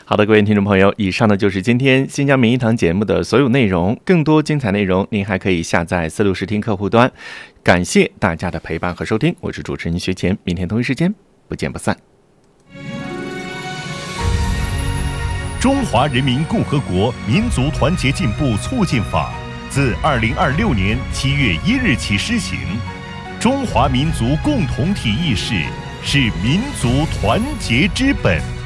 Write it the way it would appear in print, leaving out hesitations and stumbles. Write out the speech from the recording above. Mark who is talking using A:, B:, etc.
A: 好的，各位听众朋友，以上呢就是今天新疆名医堂节目的所有内容。更多精彩内容，您还可以下载丝路视听客户端。感谢大家的陪伴和收听，我是主持人薛乾，明天同一时间不见不散。
B: 中华人民共和国民族团结进步促进法自2026年7月1日起施行。中华民族共同体意识是民族团结之本。